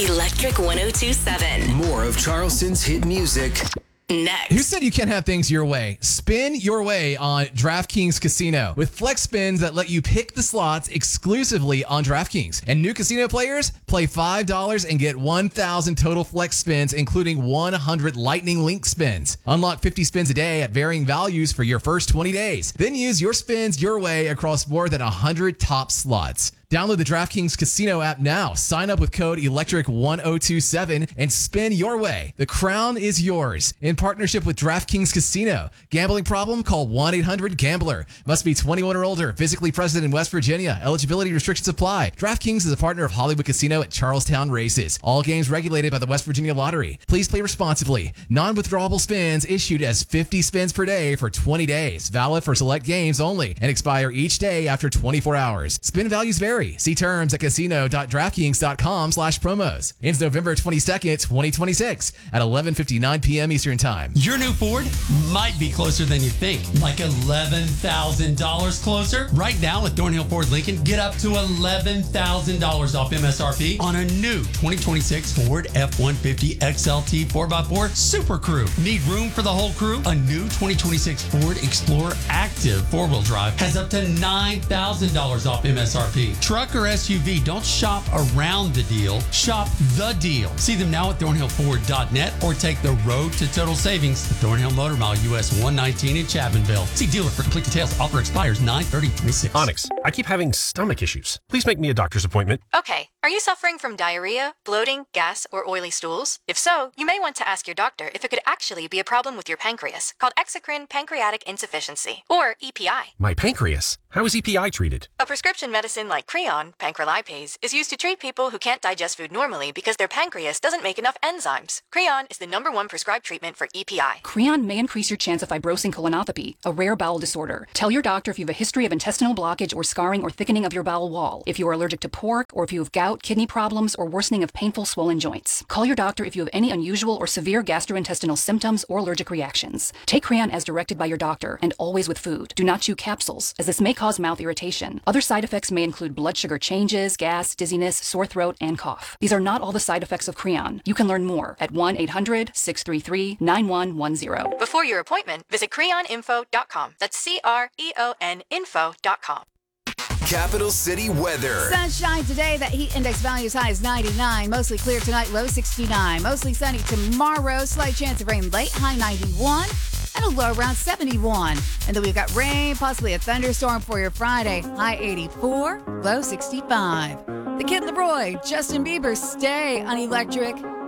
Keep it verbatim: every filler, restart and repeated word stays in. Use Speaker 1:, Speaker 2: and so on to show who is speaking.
Speaker 1: Electric one oh two point seven.
Speaker 2: More of Charleston's hit music.
Speaker 1: Next.
Speaker 3: Who said you can't have things your way? Spin your way on DraftKings Casino with flex spins that let you pick the slots exclusively on DraftKings. And new casino players play five dollars and get one thousand total flex spins, including one hundred Lightning Link spins. Unlock fifty spins a day at varying values for your first twenty days. Then use your spins your way across more than one hundred top slots. Download the DraftKings Casino app now. Sign up with code electric one oh two seven and spin your way. The crown is yours. In partnership with DraftKings Casino. Gambling problem? Call one eight hundred gambler. Must be twenty-one or older. Physically present in West Virginia. Eligibility restrictions apply. DraftKings is a partner of Hollywood Casino at Charlestown Races. All games regulated by the West Virginia Lottery. Please play responsibly. Non-withdrawable spins issued as fifty spins per day for twenty days. Valid for select games only and expire each day after twenty-four hours. Spin values vary. See terms at casino.draftkings.com slash promos. Ends November twenty-second, twenty twenty-six at eleven fifty-nine p.m. Eastern Time.
Speaker 4: Your new Ford might be closer than you think. Like eleven thousand dollars closer? Right now at Thornhill Ford Lincoln, get up to eleven thousand dollars off M S R P on a new twenty twenty-six Ford F one fifty X L T four by four Super Crew. Need room for the whole crew? A new twenty twenty-six Ford Explorer Active four-wheel drive has up to nine thousand dollars off M S R P. Truck or S U V, don't shop around the deal. Shop the deal. See them now at thornhill ford dot net or take the road to total savings at Thornhill Motor Mile U S one nineteen in Chapmanville. See dealer for complete details. Offer expires nine thirty twenty-six.
Speaker 5: Onyx, I keep having stomach issues. Please make me a doctor's appointment.
Speaker 6: Okay. Are you suffering from diarrhea, bloating, gas, or oily stools? If so, you may want to ask your doctor if it could actually be a problem with your pancreas, called exocrine pancreatic insufficiency, or E P I.
Speaker 5: My pancreas? How is E P I treated?
Speaker 6: A prescription medicine like Creon, pancrelipase, is used to treat people who can't digest food normally because their pancreas doesn't make enough enzymes. Creon is the number one prescribed treatment for E P I.
Speaker 7: Creon may increase your chance of fibrosing colonopathy, a rare bowel disorder. Tell your doctor if you have a history of intestinal blockage or scarring or thickening of your bowel wall, if you are allergic to pork, or if you have gout, kidney problems, or worsening of painful swollen joints. Call your doctor if you have any unusual or severe gastrointestinal symptoms or allergic reactions. Take Creon as directed by your doctor, and always with food. Do not chew capsules, as this may cause mouth irritation. Other side effects may include blood sugar changes, gas, dizziness, sore throat, and cough. These are not all the side effects of Creon. You can learn more at one eight hundred six three three nine one one zero.
Speaker 6: Before your appointment, visit creon info dot com. That's C R E O N info dot com.
Speaker 2: Capital City weather.
Speaker 8: Sunshine today. That heat index value is high as ninety-nine. Mostly clear tonight, low sixty-nine. Mostly sunny tomorrow. Slight chance of rain late, high ninety-one. And a low around seventy-one. And then we've got rain, possibly a thunderstorm for your Friday. High eighty-four, low sixty-five. The Kid Leroy, Justin Bieber, stay on Electric